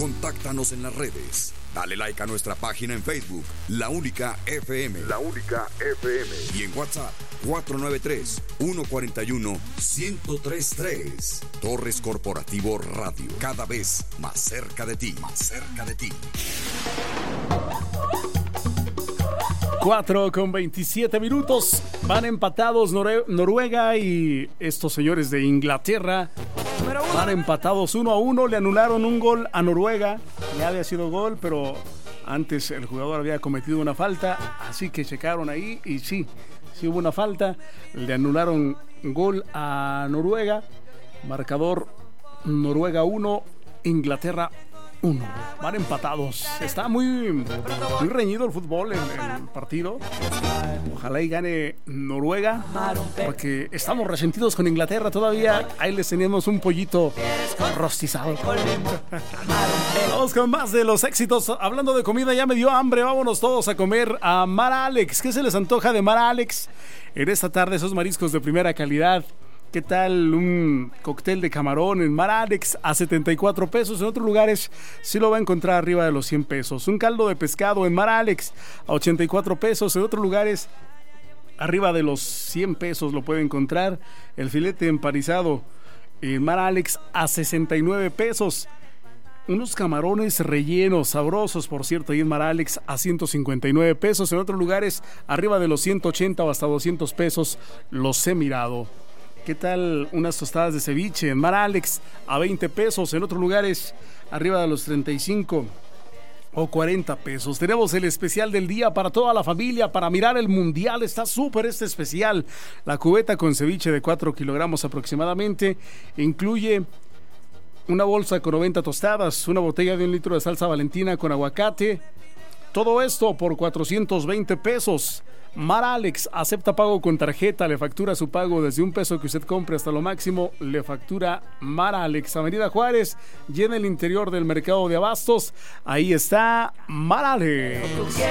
Contáctanos en las redes. Dale like a nuestra página en Facebook, La Única FM. La Única FM. Y en WhatsApp, 493-141-1033. Torres Corporativo Radio. Cada vez más cerca de ti. Más cerca de ti. 4:27. Van empatados Noruega y estos señores de Inglaterra. Van empatados 1-1. Le anularon un gol a Noruega. Ya había sido gol, pero antes el jugador había cometido una falta. Así que checaron ahí y sí hubo una falta. Le anularon gol a Noruega. Marcador: Noruega 1, Inglaterra 1. Van empatados. Está muy reñido el fútbol, el partido. Ojalá y gane Noruega, porque estamos resentidos con Inglaterra todavía. Ahí les teníamos un pollito rostizado. Vamos con más de los éxitos. Hablando de comida, ya me dio hambre. Vámonos todos a comer a Mar Alex. ¿Qué se les antoja de Mar Alex en esta tarde? Esos mariscos de primera calidad. ¿Qué tal un cóctel de camarón en Mar Alex a 74 pesos? En otros lugares sí lo va a encontrar arriba de los 100 pesos. Un caldo de pescado en Mar Alex a 84 pesos. En otros lugares arriba de los 100 pesos lo puede encontrar. El filete empanizado en Mar Alex a 69 pesos. Unos camarones rellenos, sabrosos, por cierto, ahí en Mar Alex a 159 pesos. En otros lugares arriba de los 180 o hasta 200 pesos los he mirado. ¿Qué tal unas tostadas de ceviche en Mar Alex a 20 pesos? En otros lugares arriba de los 35 o 40 pesos. Tenemos el especial del día para toda la familia, para mirar el mundial. Está súper este especial. La cubeta con ceviche de 4 kilogramos aproximadamente incluye una bolsa con 90 tostadas, una botella de 1 litro de salsa Valentina con aguacate. Todo esto por 420 pesos. Mar Alex acepta pago con tarjeta, le factura su pago desde $1 que usted compre hasta lo máximo, le factura Mar Alex. Avenida Juárez, y en el interior del mercado de abastos, ahí está Mar Alex.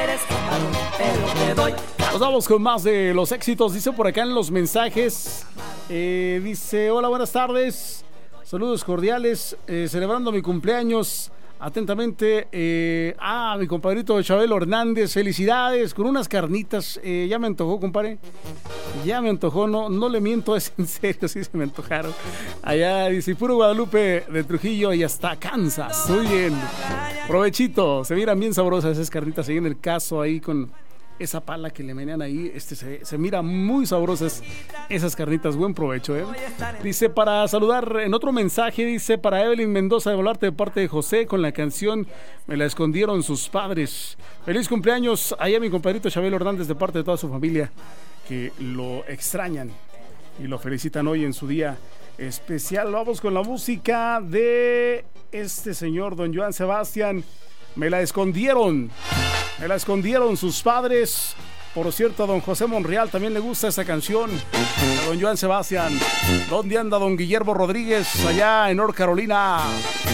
Nos vamos con más de los éxitos. Dice por acá en los mensajes, dice: hola, buenas tardes, saludos cordiales, celebrando mi cumpleaños. Atentamente, mi compadrito Chabelo Hernández, felicidades, con unas carnitas. Ya me antojó, compadre. Ya me antojó, no le miento, es en serio, sí se me antojaron. Allá dice: puro Guadalupe de Trujillo y hasta Kansas. Muy bien. Provechito, se miran bien sabrosas esas carnitas ahí en el caso, ahí con esa pala que le menean ahí, se mira muy sabrosas esas carnitas. Buen provecho, Dice, para saludar en otro mensaje, dice: para Evelyn Mendoza de Volarte de parte de José, con la canción Me la escondieron sus padres. Feliz cumpleaños allá mi compadrito Chabelo Hernández de parte de toda su familia, que lo extrañan y lo felicitan hoy en su día especial. Vamos con la música de este señor, don Joan Sebastián. Me la escondieron sus padres. Por cierto, a don José Monreal también le gusta esa canción. A don Joan Sebastián. ¿Dónde anda don Guillermo Rodríguez? Allá en North Carolina.